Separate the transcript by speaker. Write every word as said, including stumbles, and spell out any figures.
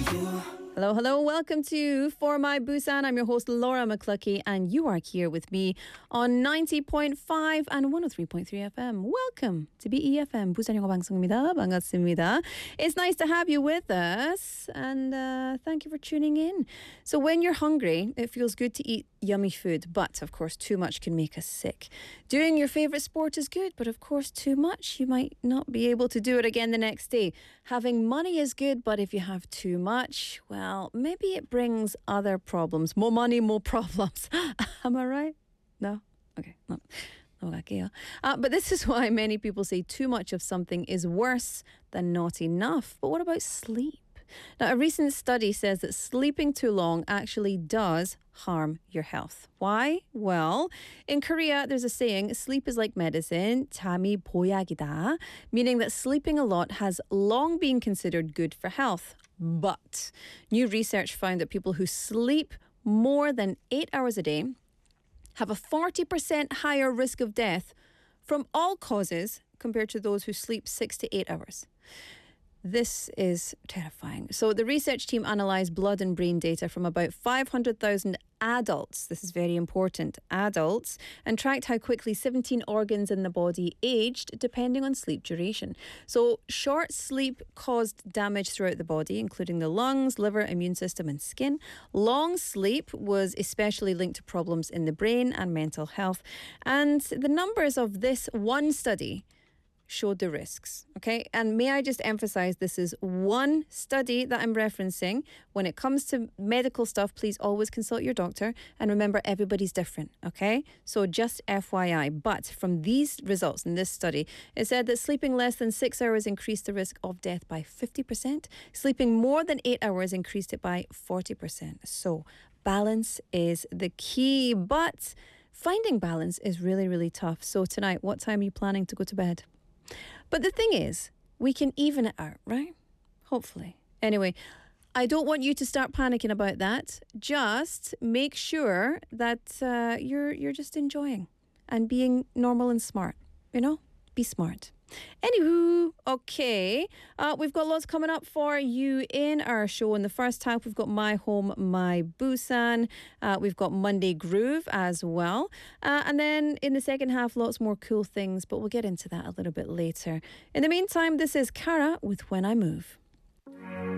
Speaker 1: Hello, hello. Welcome to For My Busan. I'm your host, Laura McCluckey, and you are here with me on ninety point five and one oh three point three F M. Welcome to B E F M. 부산 영어 방송입니다. 반갑습니다. It's nice to have you with us, and uh, thank you for tuning in. So when you're hungry, it feels good to eat yummy food, but of course, too much can make us sick. Doing your favorite sport is good, but of course, too much, you might not be able to do it again the next day. Having money is good, but if you have too much, well, maybe it brings other problems. More money, more problems. Am I right? No? Okay, no. 넘어갈게요. Uh, but this is why many people say too much of something is worse than not enough. But what about sleep? Now, a recent study says that sleeping too long actually does harm your health. Why? Well, in Korea, there's a saying, sleep is like medicine, 잠이 보약이다, meaning that sleeping a lot has long been considered good for health. But new research found that people who sleep more than eight hours a day have a forty percent higher risk of death from all causes compared to those who sleep six to eight hours. This is terrifying. So the research team analysed blood and brain data from about five hundred thousand adults, this is very important, adults, and tracked how quickly seventeen organs in the body aged depending on sleep duration. So short sleep caused damage throughout the body, including the lungs, liver, immune system and skin. Long sleep was especially linked to problems in the brain and mental health. And the numbers of this one study showed the risks, okay? And may I just emphasize, this is one study that I'm referencing. When it comes to medical stuff, please always consult your doctor. And remember, everybody's different, okay? So just F Y I. But from these results in this study, it said that sleeping less than six hours increased the risk of death by fifty percent. Sleeping more than eight hours increased it by forty percent. So balance is the key. But finding balance is really, really tough. So tonight, what time are you planning to go to bed? But the thing is, we can even it out, right? Hopefully. Anyway, I don't want you to start panicking about that. Just make sure that uh, you're you're just enjoying and being normal and smart. You know, be smart. Anywho, okay, uh, we've got lots coming up for you in our show. In the first half, we've got My Home, My Busan. Uh, we've got Monday Groove as well. Uh, and then in the second half, lots more cool things, but we'll get into that a little bit later. In the meantime, this is Kara with When I Move.